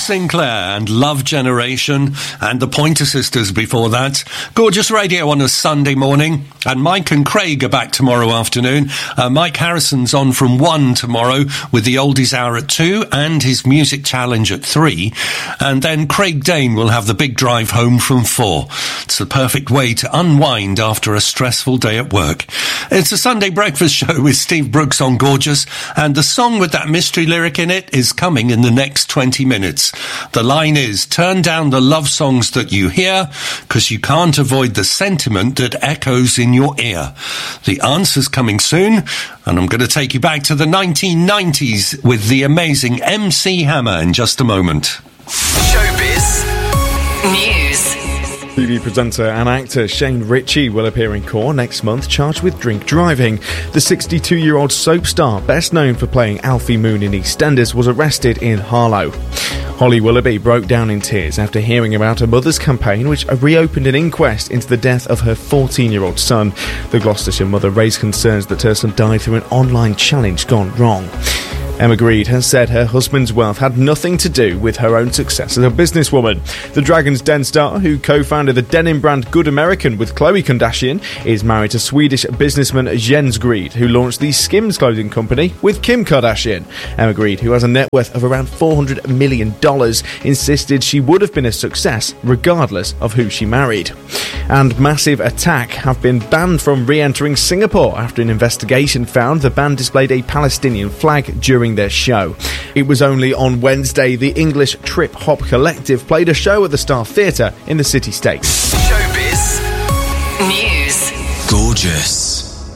Sinclair and Love Generation, and the Pointer Sisters before that. Gorgeous radio on a Sunday morning, and Mike and Craig are back tomorrow afternoon. Mike Harrison's on from 1 tomorrow with the Oldies Hour at 2 and his Music Challenge at 3. And then Craig Dane will have the big drive home from 4. It's the perfect way to unwind after a stressful day at work. It's a Sunday breakfast show with Steve Brooks on Gorgeous, and the song with that mystery lyric in it is coming in the next 20 minutes. The line is, turn down the love songs that you hear, because you can't avoid the sentiment that echoes in your ear. The answer's coming soon, and I'm going to take you back to the 1990s with the amazing MC Hammer in just a moment. Showbiz News. TV presenter and actor Shane Ritchie will appear in court next month charged with drink driving. The 62-year-old soap star, best known for playing Alfie Moon in EastEnders, was arrested in Harlow. Holly Willoughby broke down in tears after hearing about her mother's campaign, which reopened an inquest into the death of her 14-year-old son. The Gloucestershire mother raised concerns that her son died through an online challenge gone wrong. Emma Grede has said her husband's wealth had nothing to do with her own success as a businesswoman. The Dragon's Den star, who co-founded the denim brand Good American with Khloe Kardashian, is married to Swedish businessman Jens Grede, who launched the Skims clothing company with Kim Kardashian. Emma Grede, who has a net worth of around $400 million, insisted she would have been a success regardless of who she married. And Massive Attack have been banned from re-entering Singapore after an investigation found the band displayed a Palestinian flag during their show. It was only on Wednesday the English Trip Hop Collective played a show at the Star Theatre in the city-state. Showbiz News. Gorgeous.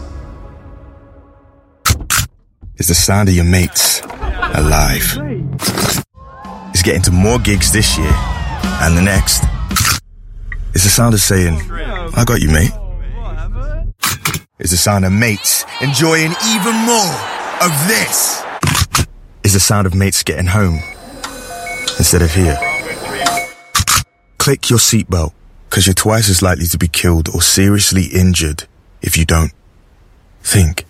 It's the sound of your mates alive. It's getting to more gigs this year and the next. It's the sound of saying, I got you, mate. It's the sound of mates enjoying even more of this. It's the sound of mates getting home instead of here. Click your seatbelt, because you're twice as likely to be killed or seriously injured if you don't. Think.